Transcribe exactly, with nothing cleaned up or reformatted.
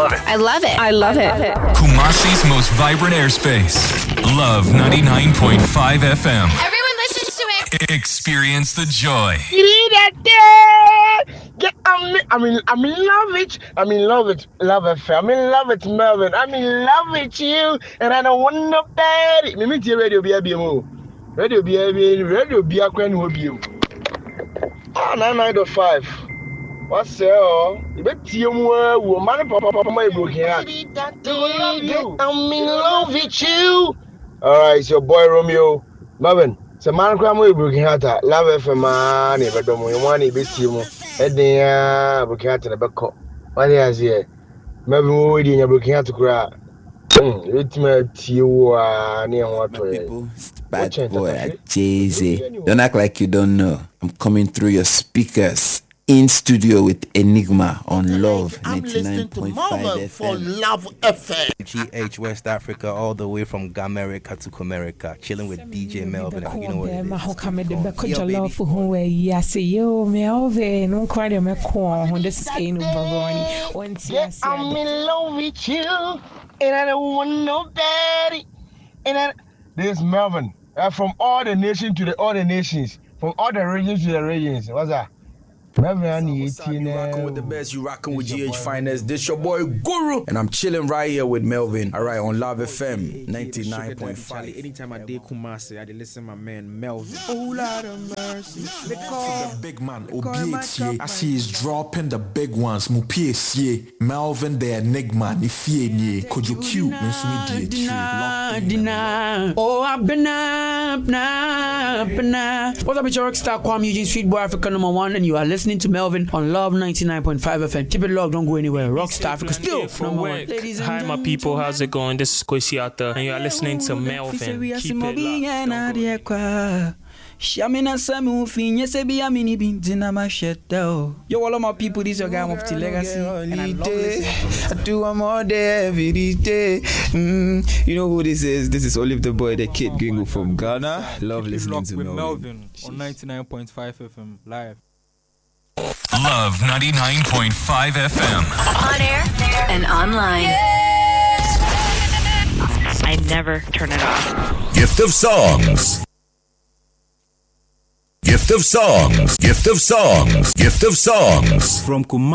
love it. I love it. I love it. Kumasi's most vibrant airspace. Love ninety-nine point five F M. Everyone listens to it. Experience the joy. I mean, I'm in love with, I'm in love with Love F M. I'm in love with Melvin. I'm in love with you, and I don't want nobody. Me meet you radio be a B M O. Radio be a B M O. Radio be a Queen will be you. Oh, nine nine to five. What's up? You bet you more woman, papa, papa, my broken heart. I'm in love with you. All right, it's your boy Romeo. Melvin, so man, come with broken heart. Love F M, man. Never don't want to be you. Edin ya broken heart na beko. What is here? Maybe we we dey broken heart kura. Hmm, it me tiwo a na what to. Bad boy, Jay-Z. Don't act like you don't know. I'm coming through your speakers in studio with Enigma on Love ninety-nine point five F M. For Love F M. G H West Africa, all the way from Gamerica to Comerica, chilling with D J Melvin. You know what it is. Yo, baby. For who yes, yo, Melvin. No cry, me call. This is Ain't Baroni. Once yes, I'm in love with you, and I don't want nobody. And I, this Melvin, uh, from all the nations to the other nations, from all the regions to the regions. What's that? Melvin, you rocking with the best, you rocking with G H Finest. This your boy Guru, and I'm chilling right here with Melvin. All right, on Love F M ninety-nine point five. Anytime I did Kumasi, I did listen to my man Melvin. Oh, Lord of mercy. The big man, Obietye. I see he's dropping the big ones. Mupiesye, Melvin, the Enigma, Nifie, Kojo Q, Mensumi Dina. Oh, I've been up, up, up. What's up, it's your rockstar Kwame Eugene, Street Boy Africa number one, and you are listening to Melvin on Love ninety-nine point five F M. Keep it locked, don't go anywhere. Rockstar Africa still number one. Hi, my people, how's it going? This is Kwesiata, and you are listening to Melvin. Keep it locked. Shamina Samu Finya Sebi Amini Bintina Mashetto. Yo, all of my people, this is your guy of the legacy. And I love listening. I do one more day every day. Mm, you know who this is? This is Olive the Boy, the kid Gringo from Ghana. Love listening to with Melvin. Melvin on ninety-nine point five F M live. Love ninety-nine point five F M. On air and online. I never turn it off. Gift of songs. Gift of songs. Gift of songs. Gift of songs. From Kumasi.